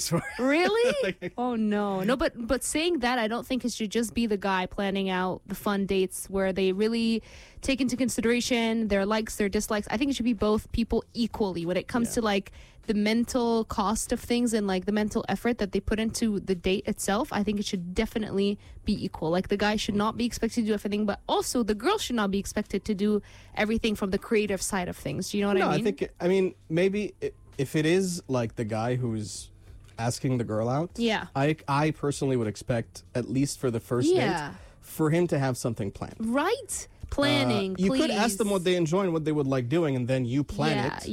swear. Really? Like, Oh no. But saying that, I don't think it should just be the guy planning out the fun dates where they really take into consideration their likes, their dislikes. I think it should be both people equally when it comes to like the mental cost of things and like the mental effort that they put into the date itself. I think it should definitely be equal. Like the guy should not be expected to do everything, but also the girl should not be expected to do everything from the creative side of things. Do you know what I mean? I mean, maybe if it is like the guy who's asking the girl out, Yeah. I personally would expect, at least for the first Yeah. date, for him to have something planned. Right? Planning, You please. could ask them what they enjoy and what they would like doing, and then you plan it.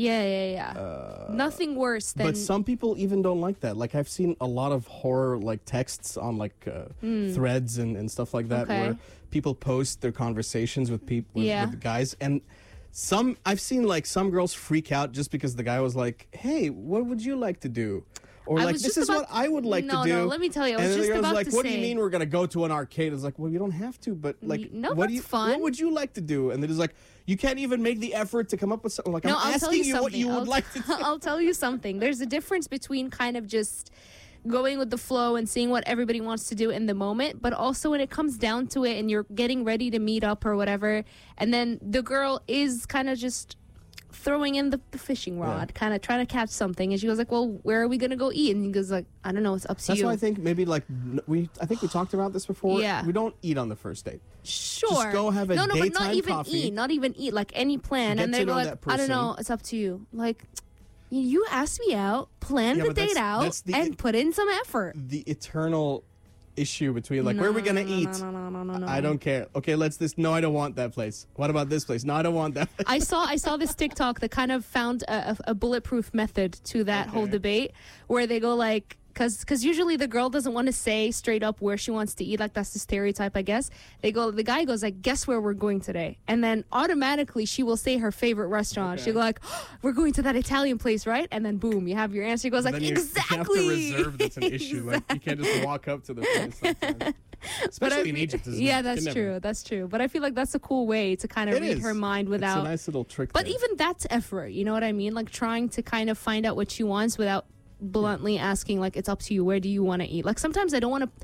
Yeah. Nothing worse than... But some people even don't like that. Like, I've seen a lot of horror like texts on like threads and stuff like that, Okay. where people post their conversations with people Yeah. with guys, and I've seen like some girls freak out just because the guy was like, "Hey, what would you like to do?" Or I like, was "This just is what about- I would like to do." No, let me tell you, I was and then just the girl's about like, to "What do you say- mean we're gonna go to an arcade?" It's like, "Well, you don't have to, but like, No, what that's fun. What would you like to do?" And then it's like, "You can't even make the effort to come up with something." Like, No, I'm I'll tell asking you you what something. you would I'll- like to do. I'll tell you something. There's a difference between kind of just going with the flow and seeing what everybody wants to do in the moment, but also when it comes down to it and you're getting ready to meet up or whatever, and then the girl is kind of just throwing in the fishing rod, kind of trying to catch something, and she goes like, "Well, where are we gonna go eat?" And he goes like, "I don't know, it's up to That's you." why I think maybe like I think we talked about this before. Yeah. We don't eat on the first date. Sure. Just go have a no, but not daytime even coffee. eat, not even eat, like any plan. Get And to they go know like, that "I don't know, person. it's up to you." Like, you asked me out, plan Yeah, the but date out, that's the- and put in some effort. The eternal issue between like, where are we gonna eat? No. I don't care. Okay, let's this. No, I don't want that place. What about this place? No, I don't want that. I saw this TikTok that kind of found a bulletproof method to that whole debate, where they go like, because usually the girl doesn't want to say straight up where she wants to eat, like that's the stereotype, I guess. The guy goes like, "Guess where we're going today?" And then automatically she will say her favorite restaurant. Okay. She'll go like, "Oh, we're going to that Italian place, right?" And then boom, you have your answer. She goes like, Then you have "Exactly." to reserve. That's an issue. Like, you can't just walk up to the place. Sometimes. But Especially I in mean- Egypt. Isn't yeah, it? that's Can never. true. That's true. But I feel like that's a cool way to kind of It read is. her mind without. It's a nice little trick. But there. even that's effort, you know what I mean? Like trying to kind of find out what she wants without bluntly asking, like, it's up to you. Where do you want to eat? Like sometimes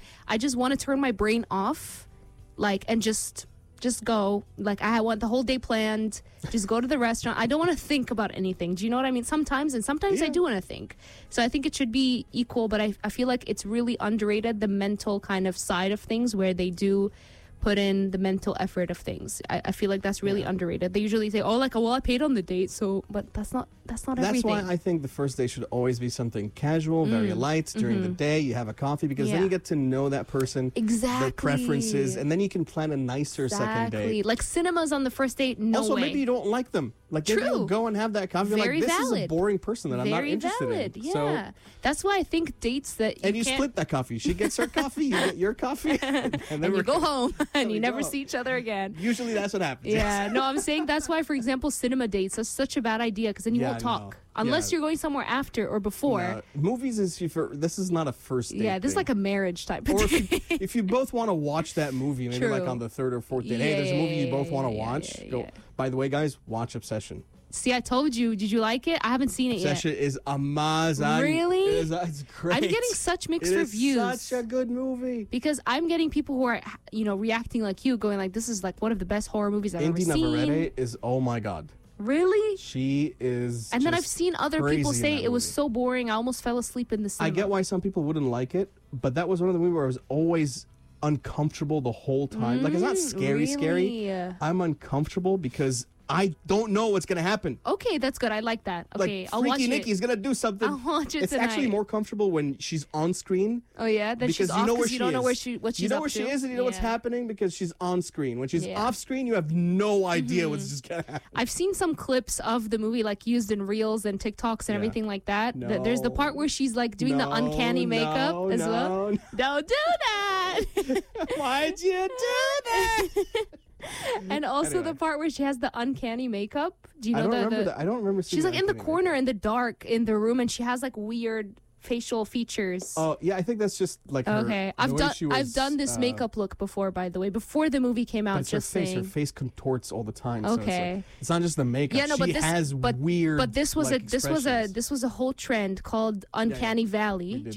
I just want to turn my brain off, like, and just go. Like I want the whole day planned. Just go to the restaurant. I don't want to think about anything. Do you know what I mean? Sometimes I Yeah. do want to think. So I think it should be equal, but I feel like it's really underrated, the mental kind of side of things where they do put in the mental effort of things. I feel like that's really underrated. They usually say, "Oh, like, well, I paid on the date," so, but that's not That's everything. why I think the first day should always be something casual, very light. During the day, you have a coffee because then Mm-hmm. Yeah. you get to know that person, Exactly. their preferences, and then you can plan a nicer second date. Like cinemas on the first date, no Also, way. maybe you don't like them. Like, maybe True. you'll go and have that coffee. You're Very like, this is a valid. boring person that I'm not Very interested valid. in. Yeah, So, that's why I think dates that and you can't, split that coffee. She gets her coffee, you get your coffee, and then and you go home and we you never go. see each other again. Usually that's what happens. Yeah, no, I'm saying that's why, for example, cinema dates, that's such a bad idea because then you Yeah, won't I know. talk. Unless Yeah. you're going somewhere after or before. No, movies is this is not a first date. Yeah, this is thing. like a marriage type of Or thing. if you both want to watch that movie, maybe like True. on the third or fourth date. Hey, there's a movie you both want to Yeah, watch. yeah, Go. yeah. By the way, guys, watch Obsession. See, I told you. Did you like it? I haven't seen it yet. Obsession is amazing. Really? It's great. I'm getting such mixed It reviews. is such a good movie. Because I'm getting people who are, reacting like you, going like, "This is like one of the best horror movies I've Indy ever seen." Navarrete is, oh my god. Really? She is. And then I've just seen other people crazy in say that it was movie. so boring. I almost fell asleep in the cinema. I get why some people wouldn't like it, but that was one of the movies where I was always uncomfortable the whole time. Like, it's not scary. really? I'm uncomfortable because I don't know what's gonna happen. Okay, that's good. I like that. Okay, Like, I'll watch Freaky Nikki's it. gonna do something. I'll watch it It's actually tonight. more comfortable when she's on screen. Oh yeah, that she's Because off you know where because she you don't know is. what she's You know up where she to. is and you know what's Yeah. happening because she's on screen. When she's Yeah. off screen, you have no idea what's just gonna happen. I've seen some clips of the movie like used in reels and TikToks and Yeah. everything like that. There's the No. part where she's like doing the uncanny makeup no, as no, well. no. Don't do that. Why'd you do that? And also Anyway. the part where she has the uncanny makeup. Do you know I don't the remember that. I don't remember seeing She's like that in the anyway. corner in the dark in the room and she has like weird facial features. Oh yeah, I think that's just like her, Okay, the way she was, I've done this makeup look before, by the way, before the movie came But out. it's her Just face. saying. Her face contorts all the time. So Okay. it's not just the makeup. Yeah, no, she but this has weird. But this was like, a expressions. this was a whole trend called Uncanny Valley. We did